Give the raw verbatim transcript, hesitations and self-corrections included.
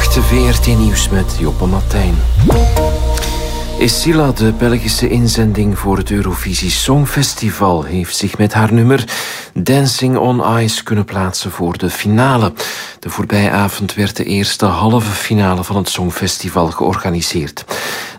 acht, V R T Nieuws met Joppe Martijn. Escilla, de Belgische inzending voor het Eurovisie Songfestival, heeft zich met haar nummer Dancing on Ice kunnen plaatsen voor de finale. De voorbije avond werd de eerste halve finale van het Songfestival georganiseerd.